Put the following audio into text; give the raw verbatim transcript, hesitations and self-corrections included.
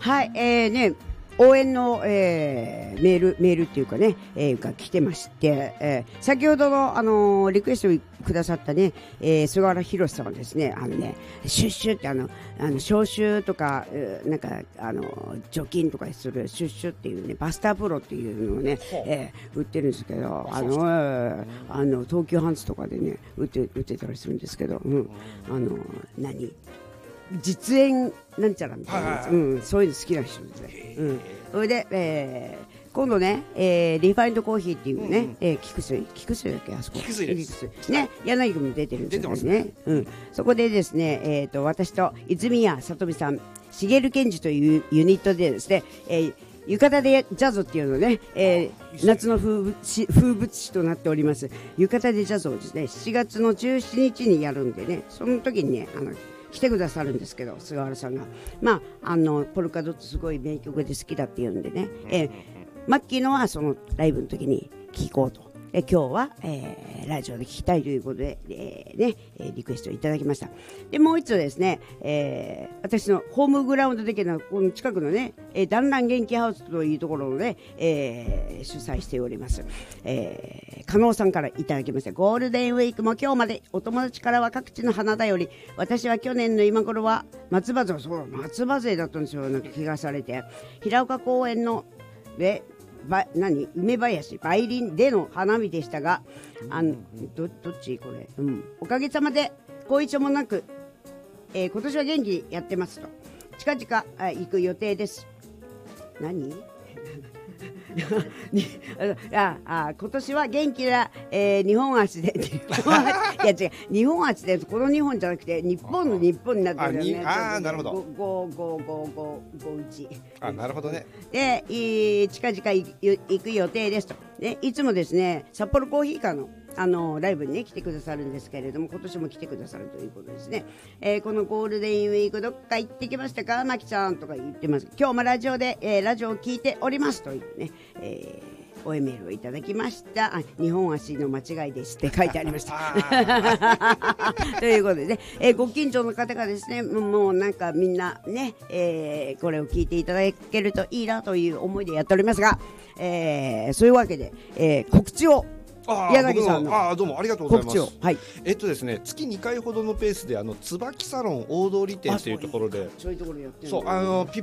はい、えー、ね、応援の、えー、メール、メールっていうかね、えー、が来てまして、えー、先ほどの、あのー、リクエストくださったね、えー、菅原博さんはですね、あのね、シュッシュってあの、あの、消臭とか、なんか、あの、除菌とかするシュッシュっていうね、バスタープロっていうのをね、えー、売ってるんですけど、あの、あの、東急ハンズとかでね、売って、売ってたりするんですけど、うん、あの、何実演なんちゃらみたいなやつ、うん、そういうの好きな人ですね。うん、それで、えー、今度ね、えー、リファインドコーヒーっていうね、うん、えー、菊水、菊水だっけあそこ。 菊水です。 ね、柳君も出てるんですよね。うん、そこでですね、えっ、ー、と私と泉谷さとみさん、茂健二というユニットでですね、えー浴衣でジャズっていうのね、えー、夏の風物詩、風物詩となっております浴衣でジャズをですねしちがつのじゅうしちにちにやるんでね、その時にねあの来てくださるんですけど、菅原さんがまああのポルカドットすごい名曲で好きだっていうんでね、えー、マッキーのはそのライブの時に聴こうと。え今日は、えー、ラジオで聞きたいということで、えーねえー、リクエストいただきました。でもう一つですね、えー、私のホームグラウンド的なこの近くのね、えー、団らん元気ハウスというところをね、えー、主催しております、えー、加納さんからいただきました。ゴールデンウィークも今日まで、お友達からは各地の花だより、私は去年の今頃は松葉杖、そう松葉杖だったんですよ。なんか気がされて平岡公園のでば何梅林梅林での花見でしたが、あの ど, どっちこれ、うん、おかげさまで後遺症もなく、えー、今年は元気にやってますと。近々あ行く予定です。何ああ今年は元気な、えー、日本足でいや違う日本足でこの日本じゃなくて日本の日本になってるよね。 ああなるほど。 ごごごごごいち。 あなるほどね。 で近々行く予定ですと。でいつもですね札幌コーヒーカーのあのライブに、ね、来てくださるんですけれども、今年も来てくださるということですね、えー、このゴールデンウィークどっか行ってきましたかマキちゃんとか言ってます。今日もラジオで、えー、ラジオを聞いておりますというね、えー、応援メールをいただきました。あ日本足の間違いですって書いてありましたということでね、えー、ご近所の方がですねもうなんかみんなね、えー、これを聞いていただけるといいなという思いでやっておりますが、えー、そういうわけで、えー、告知を柳さんのあどうもありがとうございます。 はい、 えっとですね月にかいほどのペースであの椿サロン大通店っていうところでそういうところやってるそうあのピ